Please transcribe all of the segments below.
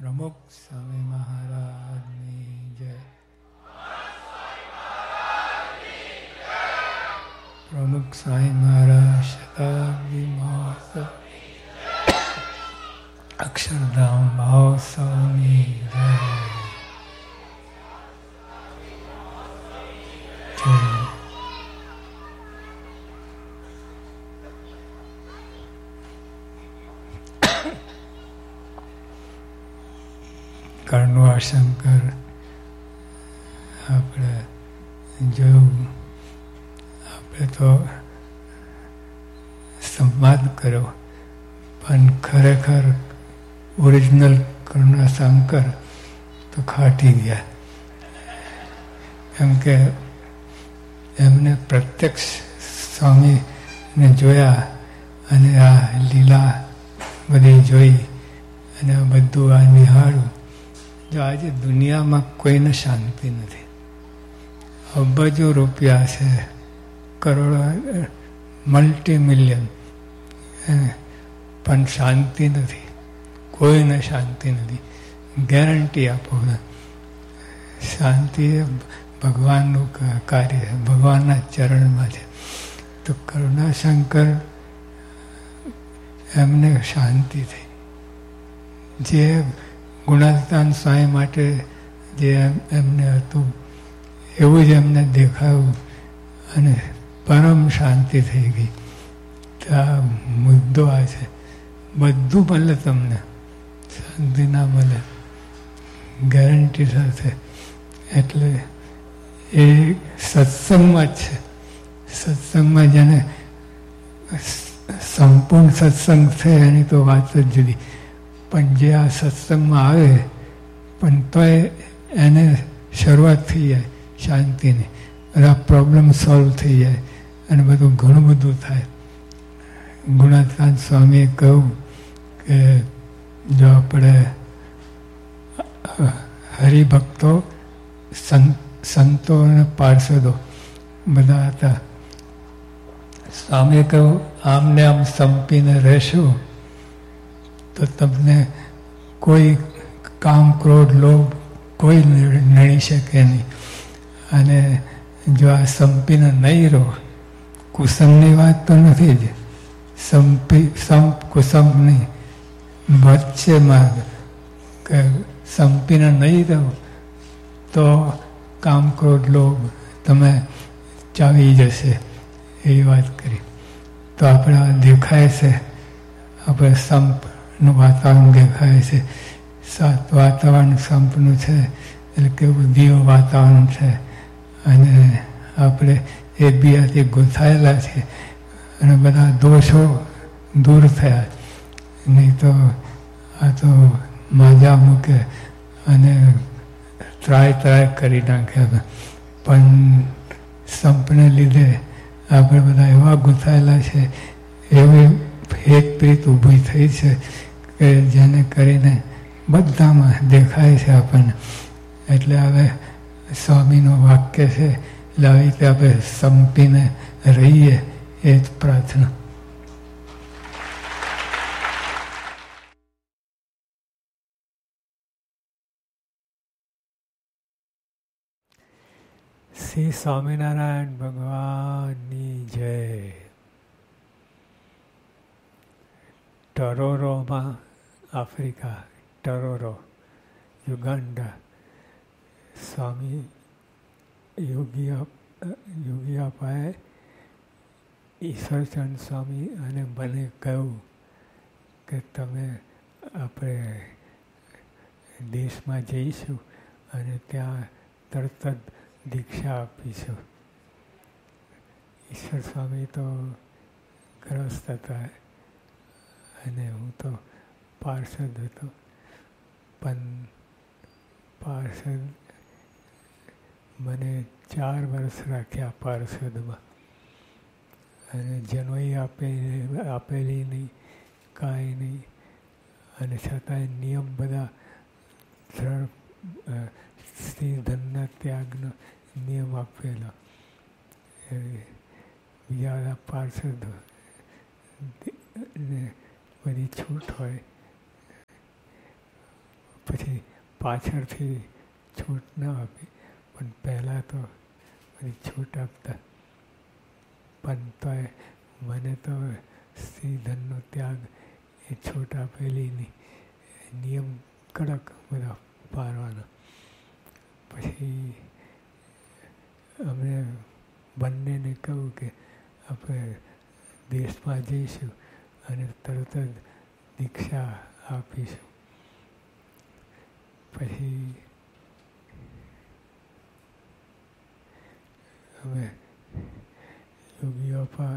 પ્રમુખ સ્વામી મહારાજની જય. પ્રમુખ સ્વામી મહારાજ શતાબ્દી મહોત્સવ અક્ષરધામ મહોત્સવની જય. કર્ણવા શંકર આપણે જોયું, આપણે તો સંવાદ કર્યો, પણ ખરેખર ઓરિજિનલ કર્ણવા શંકર તો ખાટી ગયા. કેમ કે એમને પ્રત્યક્ષ સ્વામીને જોયા અને આ લીલા બધી જોઈ અને આ બધું આ નિહાળ્યું. જો આજે દુનિયામાં કોઈને શાંતિ નથી. અબજો રૂપિયા છે, કરોડો, મલ્ટી-મિલિયન, પણ શાંતિ નથી. કોઈને શાંતિ નથી. ગેરંટી આપો. શાંતિ એ ભગવાનનું કાર્ય છે, ભગવાનના ચરણમાં છે. તો કરુણાશંકર એમને શાંતિ થઈ. જે ગુણાતીતાન સ્વામી માટે જે એમને હતું એવું જ એમને દેખાયું અને પરમ શાંતિ થઈ ગઈ. તો આ મુદ્દો આ છે. બધું મળે તમને, શાંતિ ના મળે, ગેરંટી સાથે. એટલે એ સત્સંગમાં જ છે. સત્સંગમાં જેને સંપૂર્ણ સત્સંગ છે એની તો વાત જ જુદી. પણ જે આ સત્સંગમાં આવે પણ તોય એને શરૂઆત થઈ જાય શાંતિની, બધા પ્રોબ્લેમ સોલ્વ થઈ જાય અને બધું ઘણું બધું થાય. ગુણાતીતાન સ્વામીએ કહ્યું કે જો આપણે હરિભક્તો, સંતો અને પાર્ષદો બધા હતા. સ્વામીએ કહ્યું આમને આમ સંપીને રહેશું તો તમને કોઈ કામ, ક્રોધ, લોભ કોઈ નડી શકે નહીં. અને જો આ સંપીને નહીં રહો, કુસંગની વાત તો નથી જ, સંપ કુસંગ નહીં, વચ્ચે માર્ગ કે સંપીને નહીં રહો તો કામ, ક્રોધ, લોભ તમે ચાવી જશે. એવી વાત કરી. તો આપણે દેખાય છે, આપણે સંપનું વાતાવરણ દેખાય છે. વાતાવરણ સંપનું છે એટલે કેવું દિવ્ય વાતાવરણ છે. અને આપણે એકબીજાથી ગૂંથાયેલા છે અને બધા દોષો દૂર થયા. નહીં તો આ તો માજા મૂકે અને ત્રાય કરી નાખ્યા. પણ સંપને લીધે આપણે બધા એવા ગૂંથાયેલા છે, એવી એક પ્રીત ઊભી થઈ છે કે જેને કરીને બધામાં દેખાય છે આપણને. એટલે હવે સ્વામીનું વાક્ય છે, એટલે આવી રીતે આપણે સંપીને રહીએ એ જ પ્રાર્થના. શ્રી સ્વામિનારાયણ ભગવાનની જય. ટરોરોમાં, આફ્રિકા, ટરોરો, યુગાન્ડા, સ્વામી યોગીયાપાએ ઈશ્વરચંદ સ્વામી અને મને કહ્યું કે તમે આપણે દેશમાં જઈશું અને ત્યાં તરત જ દીક્ષા આપીશું. ઈશ્વર સ્વામી તો ગ્રસ્ત હતા અને હું તો પાર્ષદ હતો. પણ પાર્ષદ મને 4 વર્ષ રાખ્યા પાર્ષદમાં અને જનોઈ આપેલી નહીં, કાંઈ નહીં. અને છતાંય નિયમ બધા સ્ત્રી ધનના ત્યાગનો નિયમ આપેલો. બીજા બધા પાર્ષદ બધી છૂટ હોય. પછી પાછળથી છૂટ ના આપી, પણ પહેલાં તો બધી છૂટ આપતા. પણ તોય મને તો સ્ત્રી ધનનો ત્યાગ એ છૂટ આપેલી નહીં. નિયમ કડક બધા પાળવાના. પછી અમે બંનેને કહ્યું કે આપણે દેશમાં જઈશું અને તરત જ દીક્ષા આપીશું. પછી અમે યોગીઓપા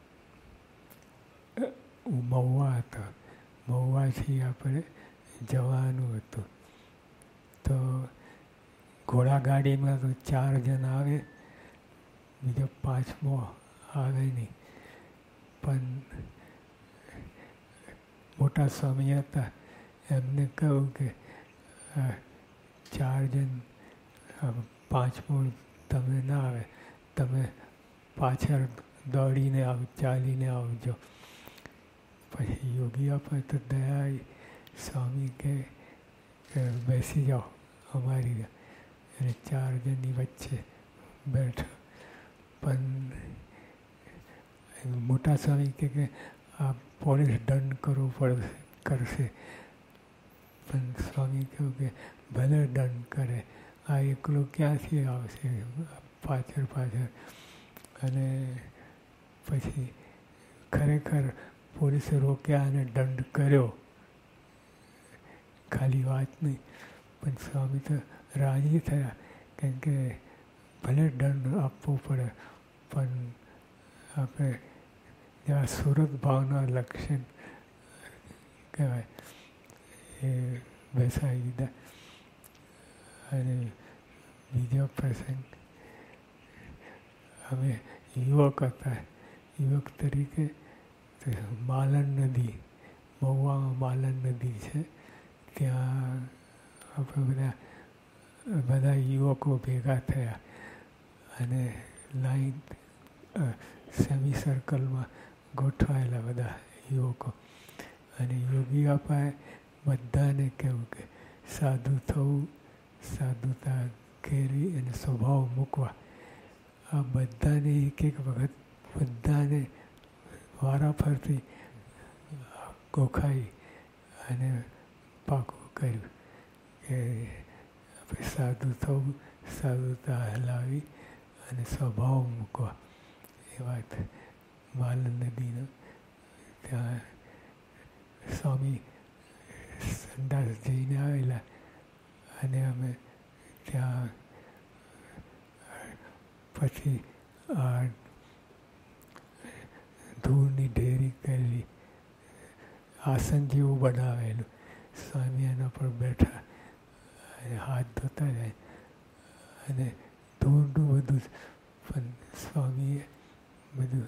મહુવા હતા. મહુવાથી આપણે જવાનું હતું. તો ઘોડાગાડીમાં તો 4 જણ આવે, બીજો 5મો આવે નહીં. પણ મોટા સ્વામી હતા, એમને કહ્યું કે 4 જણ, 5મો તમે ના આવે, તમે પાછળ દોડીને ચાલીને આવજો. પછી યોગીઓ પર તો દયા સ્વામી કે બેસી જાઓ અમારી, અને 4 જણની વચ્ચે બેઠો. પણ મોટા સ્વામી કે આ પોલીસ દંડ કરવો કરશે. પણ સ્વામી કહ્યું કે ભલે દંડ કરે, આ એકલો ક્યાંથી આવશે પાછળ. અને પછી ખરેખર પોલીસે રોક્યા અને દંડ કર્યો, ખાલી વાત નહીં. પણ સ્વામી તો રાજી થયા, કેમ કે ભલે દંડ આપવો પડે, પણ આપણે જેવા સુરત ભાવના લક્ષણ કહેવાય એ બેસાડી દીધા. અને બીજો પ્રસંગ, અમે યુવક હતા. યુવક તરીકે માલણ નદી, મહુવામાં માલણ નદી છે, ત્યાં આપણે બધા યુવકો ભેગા થયા અને લાઈન સેમી સર્કલમાં ગોઠવાયેલા બધા યુવકો. અને યોગી બાપાએ બધાને કહ્યું કે સાધુ થવું, સાધુતા કેળવી અને સ્વભાવ મૂકવા. આ બધાને એક વખત બધાને વારાફરતી ગોખાઈ અને પાકું કર્યું કે આપણે સાધુ થવું, સાધુતા હલાવી અને સ્વભાવ મૂકવા. એ વાત માલણ નદીનો ત્યાં સ્વામી સંદાસ જઈને આવેલા, અને અમે ત્યાં પછી આ ધૂળની ઢેરી કરેલી, આસન જેવું બનાવેલું, સ્વામી એના પર બેઠા અને હાથ ધોતા જાય અને ધૂળનું બધું. પણ સ્વામીએ બધું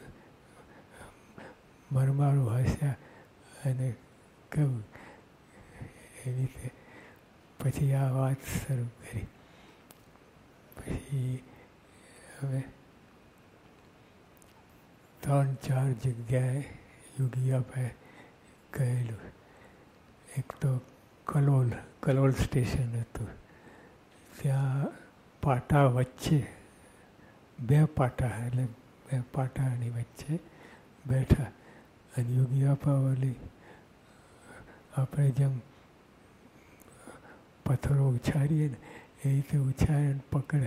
મરમારું હસ્યા અને કહ્યું એવી રીતે. પછી આ વાત શરૂ કરી. પછી હવે 3-4 જગ્યાએ યોગી બાપાએ કહેલું. એક તો કલોલ સ્ટેશન હતું, ત્યાં પાટા વચ્ચે 2 પાટા, એટલે 2 પાટાની વચ્ચે બેઠા. અને યોગી બાપા ઓલી આપણે જેમ પથ્થરો ઉછાળીએ ને એ રીતે ઉછાળીને પકડે.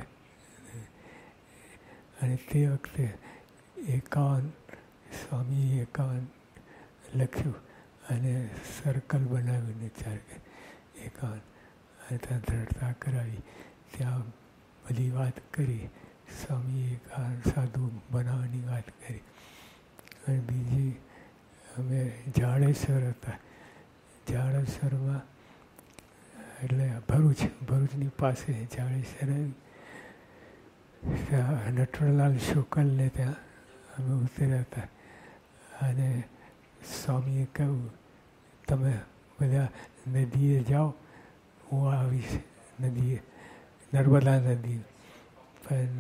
અને તે વખતે 51 સ્વામી 51 લખ્યું અને સર્કલ બનાવીને 51 અને ત્યાં દ્રઢતા કરાવી. ત્યાં બધી વાત કરી. સ્વામી 51 સાધુ બનાવવાની વાત કરી. અને બીજી અમે જાડેશ્વર હતા. જાડેશ્વરમાં એટલે ભરૂચની પાસે જાડેશ્વર આવ્યું. ત્યાં નટવરલાલ શુકલને ત્યાં અમે ઉતર્યા હતા. અને સ્વામીએ કહ્યું તમે બધા નદીએ જાઓ, હું આવીશ નદીએ, નર્મદા નદી. પણ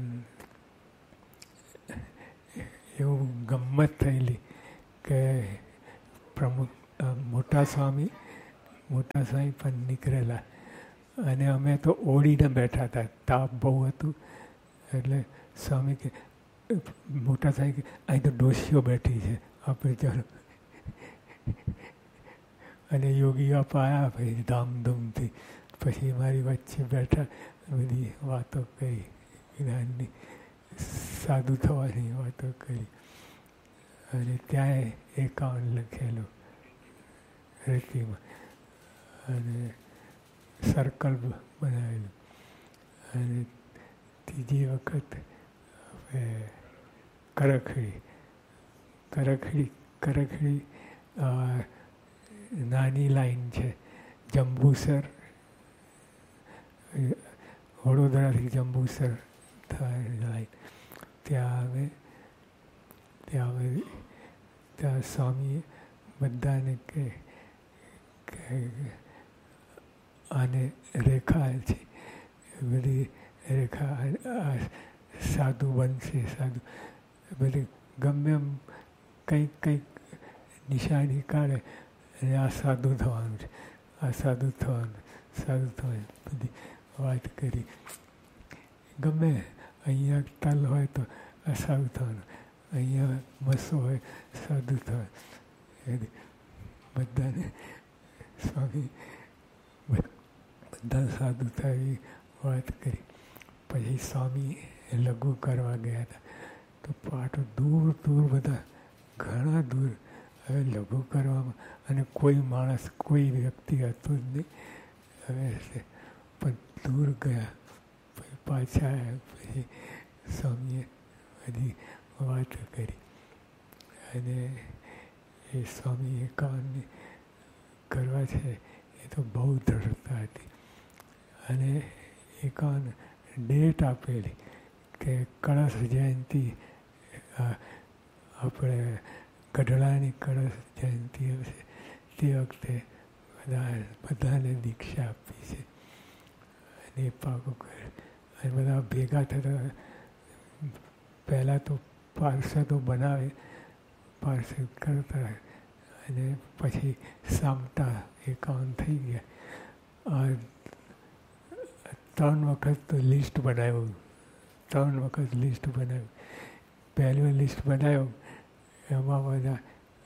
એવું ગમ્મત થયેલી કે પ્રમુખ મોટા સ્વામી પણ નીકળેલા અને અમે તો ઓળીને બેઠા હતા, તાપ બહુ હતું. એટલે સ્વામી કે મોટા થાય કે અહીં તો ડોશીઓ બેઠી છે, આપણે ચાલો. અને યોગી બાપા આવ્યા પછી ધામધૂમથી, પછી મારી વચ્ચે બેઠા, બધી વાતો કરી, જ્ઞાનની સાધુ થવાની વાતો કરી. અને ત્યાં 51 લખેલું રેતીમાં, અને સર્કલ બનાવેલું. અને ત્રીજી વખત કરખડી નાની લાઈન છે, જંબુસર, વડોદરાથી જંબુસર થાય લાઈન. ત્યાં સ્વામીએ બધાને કે આને રેખા છે, બધી રેખા સાધુ બનશે, સાધુ બધી ગમે એમ કંઈક નિશાની કાઢે અને આ સાધુ થવાનું છે, આ સાધુ થવાનું, સાધુ થવાનું, બધી વાત કરી. ગમે અહીંયા તલ હોય તો આ સાધુ થવાનું, અહીંયા મસો હોય સાધુ થવાનું. બધાને સ્વામી બધા સાધુ થાય વાત કરી. પછી સ્વામી લઘુ કરવા ગયા હતા, તો પાટો દૂર બધા, ઘણા દૂર. હવે લઘુ કરવામાં અને કોઈ માણસ, કોઈ વ્યક્તિ હતું જ નહીં. હવે પણ દૂર ગયા, પછી પાછા આવ્યા. પછી સ્વામીએ બધી વાત કરી. અને એ સ્વામી 51 કરવા છે એ તો બહુ દ્રઢતા હતી. અને 51 ડેટ આપેલી કે કળશ જયંતિ, આપણે ગઢડાની કળશ જયંતિ હશે તે વખતે બધાને દીક્ષા આપી છે. અને એ પાકું કરે. અને બધા ભેગા થતા પહેલાં તો પાર્ષદો બનાવે, પાર્ષદ કરતા, અને પછી સામટા 51 થઈ ગયા. 3 વખત તો લિસ્ટ બનાવ્યું, 3 વખત લિસ્ટ બનાવ્યું. પહેલું લિસ્ટ બનાવ્યું એમાં બધા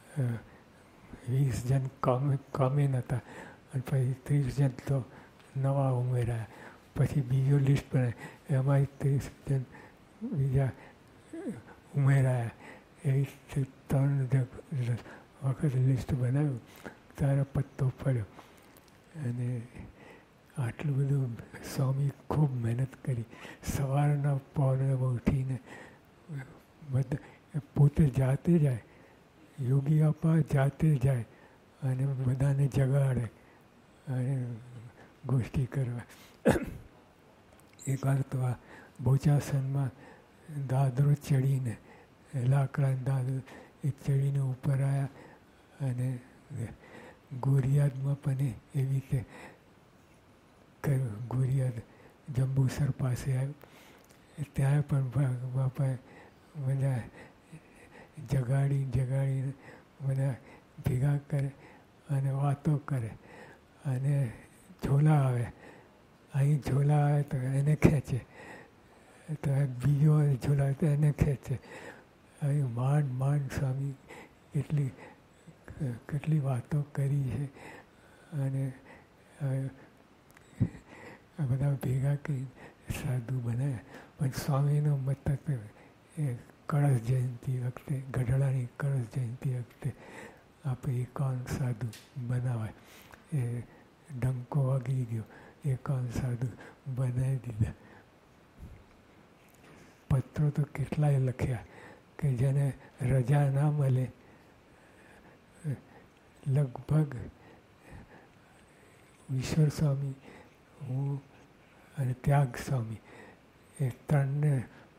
20 જણ કામે નહોતા, અને પછી 30 જણ તો નવા ઉમેરાયા. પછી બીજો લિસ્ટ બનાવ્યો, એમાં 30 જણ બીજા ઉમેરાયા. એવી રીતે 3 વખત લિસ્ટ બનાવ્યું. ત્યારે પત્તો પડ્યો. અને આટલું બધું સ્વામી ખૂબ મહેનત કરી. સવારના પહોરમાં ઉઠીને બધા પોતે જાતે જાય, યોગી આપા જાતે જાય અને બધાને જગાડે અને ગોષ્ઠી કરવા. એકવાર તો આ બોચાસનમાં દાદરો ચડીને, લાકડાનો દાદરો એ ચડીને ઉપર આવ્યા. અને ગોરિયાદમાં પણ એવી રીતે કર્યું. ગોરિયાદ જંબુસર પાસે આવ્યું, ત્યાં પણ બાપાએ બધા જગાડીને બધા ભેગા કરે અને વાતો કરે. અને ઝોલા આવે, અહીં ઝોલા આવે તો એને ખેંચે, તો બીજો ઝોલા આવે તો એને ખેંચે. અહીં માંડ સ્વામી કેટલી વાતો કરી છે. અને બધા ભેગા કરી સાધુ બનાવ્યા. પણ સ્વામીનો મતલબ એ કળશ જયંતિ વખતે, ગઢડાની કળશ જયંતિ વખતે આપણે 51 સાધુ બનાવાય. એ ડંકો વાગી ગયો, 51 સાધુ બનાવી દીધા. પત્રો તો કેટલાય લખ્યા કે જેને રજા ના મળે, લગભગ ઈશ્વર સ્વામી, હું અને ત્યાગ સ્વામી, એ 3ને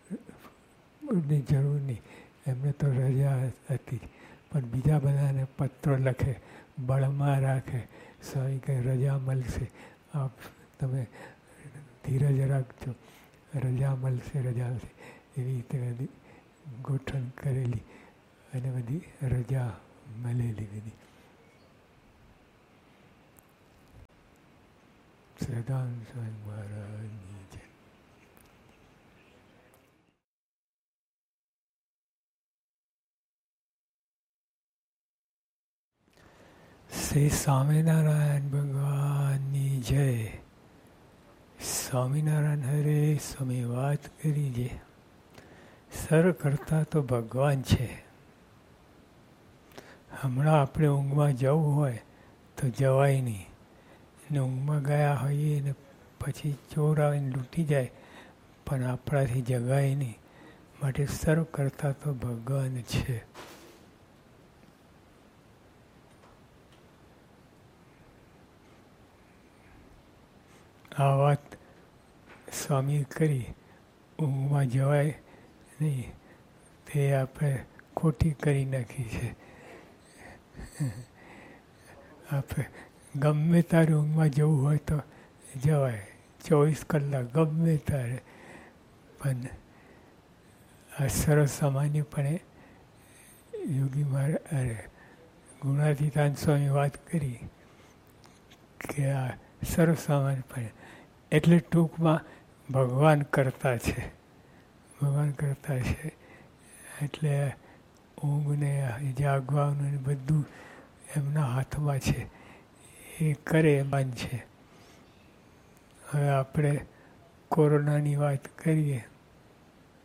જરૂર નહીં, એમને તો રજા હતી. પણ બીજા બધાને પત્રો લખે, બળમાં રાખે. સ્વામી કંઈ રજા મળશે, આપ તમે ધીરજ રાખજો, રજા મળશે, રજા મળશે. એવી રીતે બધી ગોઠવણ કરેલી અને બધી રજા મળેલી બધી. સદાનંદ સ્વામી મહારાજની જય. શ્રી સ્વામિનારાયણ ભગવાનની જય. સ્વામિનારાયણ હરે સ્વામી વાત કરી છે, સર કરતા તો ભગવાન છે. હમણાં આપણે ઊંઘમાં જવું હોય તો જવાય નહીં, ને ઊંઘમાં ગયા હોઈએ ને પછી ચોર આવીને લૂંટી જાય પણ આપણાથી જગાય નહીં. માટે સર્વ કરતા તો ભગવાન છે. આ વાત સ્વામી કરી, ઊંઘમાં જવાય નહીં તે આપણે ખોટી કરી નાખી છે. આપણે ગમે તારે ઊંઘમાં જવું હોય તો જવાય, 24 કલાક ગમે તારે. પણ આ સરસ સામાન્યપણે યોગી મહારાજ ગુણાતીતાન સ્વામી વાત કરી કે આ સરસ સામાન્યપણે એટલે ટૂંકમાં ભગવાન કરતા છે, ભગવાન કરતા છે. એટલે ઊંઘને જાગવાનું બધું એમના હાથમાં છે, એ કરે એમાં છે. હવે આપણે કોરોનાની વાત કરીએ